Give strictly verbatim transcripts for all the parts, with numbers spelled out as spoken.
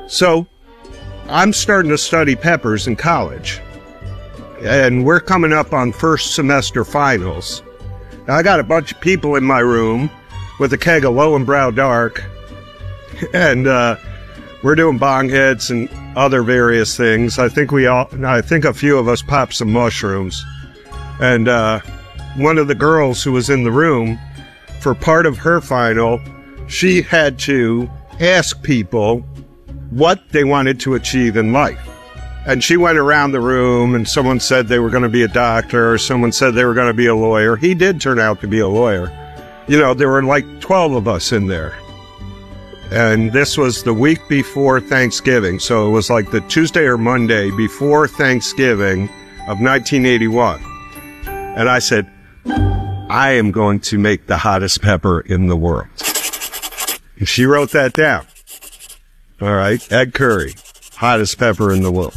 So I'm starting to study peppers in college, and we're coming up on first semester finals. I got a bunch of people in my room with a keg of Lowenbrau Dark, and uh, we're doing bong hits and other various things. I think we all, I think a few of us popped some mushrooms. And uh, one of the girls who was in the room, for part of her final, she had to ask people what they wanted to achieve in life. And she went around the room, and someone said they were going to be a doctor, or someone said they were going to be a lawyer. He did turn out to be a lawyer. You know, there were like twelve of us in there. And this was the week before Thanksgiving, so it was like the Tuesday or Monday before Thanksgiving of nineteen eighty-one. And I said, I am going to make the hottest pepper in the world. And she wrote that down. All right, Ed Curry, hottest pepper in the world.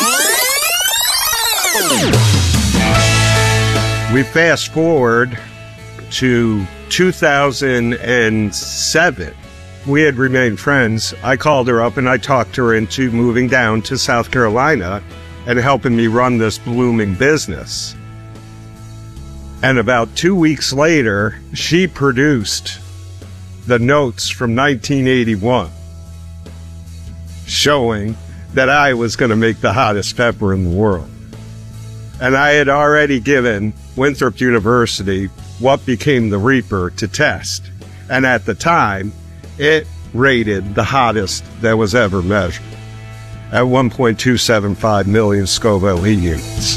We fast forward to two thousand seven. We had remained friends. I called her up and I talked her into moving down to South Carolina and helping me run this blooming business. And about two weeks later, she produced the notes from nineteen eighty-one, showing that I was going to make the hottest pepper in the world. And I had already given Winthrop University what became the Reaper to test. And at the time, it rated the hottest that was ever measured at one point two seven five million Scoville heat units.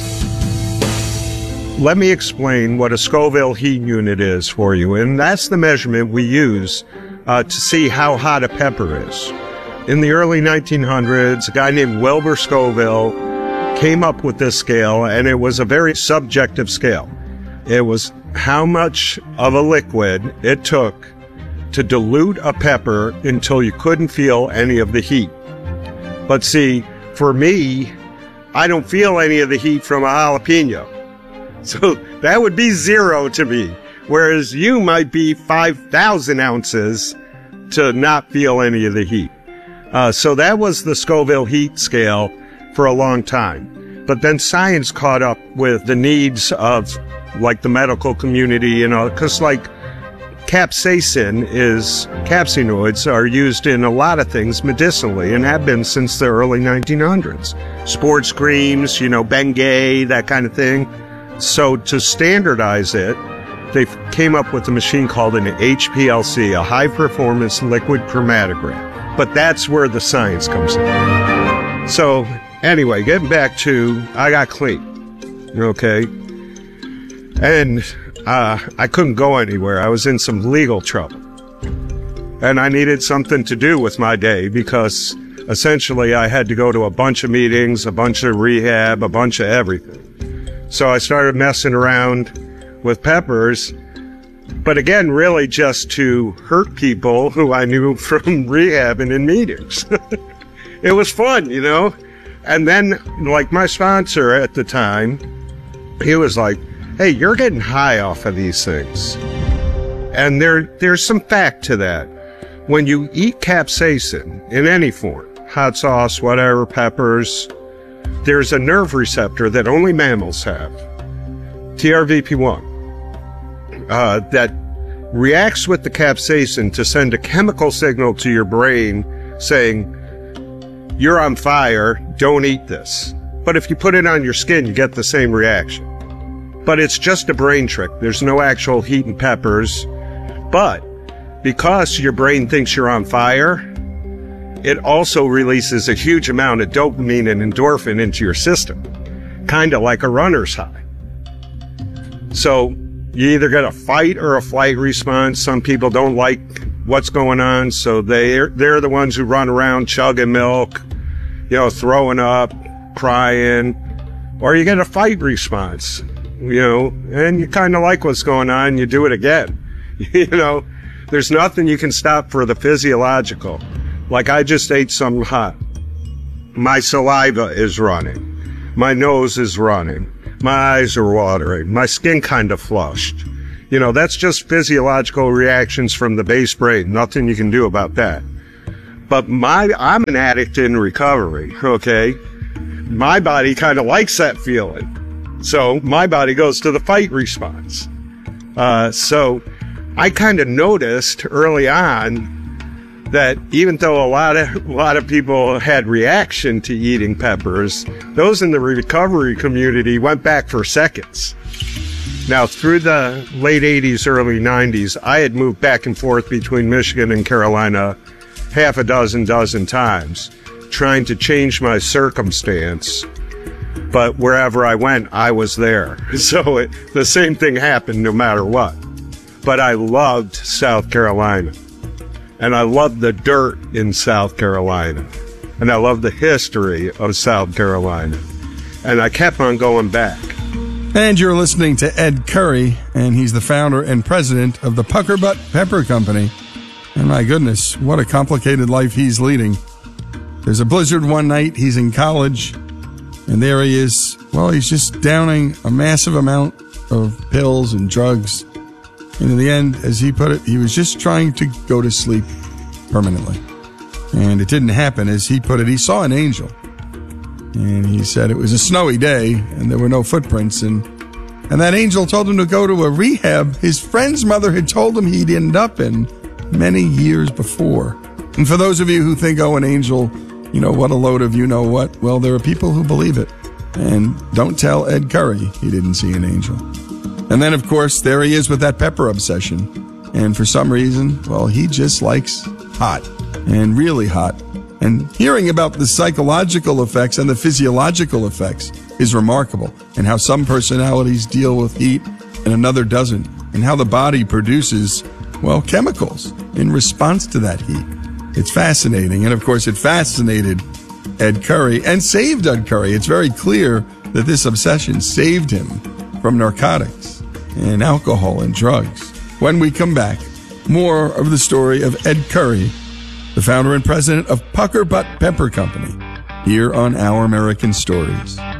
Let me explain what a Scoville heat unit is for you, and that's the measurement we use uh, to see how hot a pepper is. In the early nineteen hundreds, a guy named Wilbur Scoville came up with this scale, and it was a very subjective scale. It was how much of a liquid it took to dilute a pepper until you couldn't feel any of the heat. But see, for me, I don't feel any of the heat from a jalapeno. So that would be zero to me, whereas you might be five thousand ounces to not feel any of the heat. Uh, so that was the Scoville heat scale for a long time. But then science caught up with the needs of, like, the medical community, you know, because, like, capsaicin is, capsinoids are used in a lot of things medicinally and have been since the early nineteen hundreds. Sports creams, you know, Bengay, that kind of thing. So to standardize it, they came up with a machine called an H P L C, a high-performance liquid chromatograph. But that's where the science comes in. So anyway, getting back to, I got clean, okay? And uh, I couldn't go anywhere. I was in some legal trouble. And I needed something to do with my day because essentially I had to go to a bunch of meetings, a bunch of rehab, a bunch of everything. So I started messing around with peppers, but again, really just to hurt people who I knew from rehab and in meetings. It was fun, you know? And then, like, my sponsor at the time, he was like, hey, you're getting high off of these things. And there, there's some fact to that. When you eat capsaicin in any form, hot sauce, whatever, peppers, there's a nerve receptor that only mammals have, T R V P one, uh, that reacts with the capsaicin to send a chemical signal to your brain saying, you're on fire, don't eat this. But if you put it on your skin, you get the same reaction. But it's just a brain trick. There's no actual heat in peppers. But because your brain thinks you're on fire, it also releases a huge amount of dopamine and endorphin into your system, kind of like a runner's high. So you either get a fight or a flight response. Some people don't like what's going on, so they're, they're the ones who run around chugging milk, you know, throwing up, crying, or you get a fight response, you know, and you kind of like what's going on, you do it again. You know, there's nothing you can stop for the physiological. Like, I just ate something hot. My saliva is running. My nose is running. My eyes are watering. My skin kind of flushed. You know, that's just physiological reactions from the base brain. Nothing you can do about that. But my, I'm an addict in recovery, okay? My body kind of likes that feeling. So my body goes to the fight response. Uh, so I kind of noticed early on that even though a lot of a lot of people had reaction to eating peppers, those in the recovery community went back for seconds. Now, through the late eighties, early nineties, I had moved back and forth between Michigan and Carolina half a dozen, dozen times, trying to change my circumstance. But wherever I went, I was there. So it, the same thing happened no matter what. But I loved South Carolina. And I loved the dirt in South Carolina. And I loved the history of South Carolina. And I kept on going back. And you're listening to Ed Curry, and he's the founder and president of the Pucker Butt Pepper Company. And my goodness, what a complicated life he's leading. There's a blizzard one night, he's in college, and there he is. Well, he's just downing a massive amount of pills and drugs. And in the end, as he put it, he was just trying to go to sleep permanently. And it didn't happen. As he put it, he saw an angel. And he said it was a snowy day and there were no footprints. And, and that angel told him to go to a rehab his friend's mother had told him he'd end up in many years before. And for those of you who think, oh, an angel, you know, what a load of you know what. Well, there are people who believe it. And don't tell Ed Curry he didn't see an angel. And then, of course, there he is with that pepper obsession. And for some reason, well, he just likes hot and really hot. And hearing about the psychological effects and the physiological effects is remarkable. And how some personalities deal with heat and another doesn't. And how the body produces, well, chemicals in response to that heat. It's fascinating. And, of course, it fascinated Ed Curry and saved Ed Curry. It's very clear that this obsession saved him from narcotics and alcohol and drugs. When we come back, more of the story of Ed Curry, the founder and president of Pucker Butt Pepper Company, here on Our American Stories.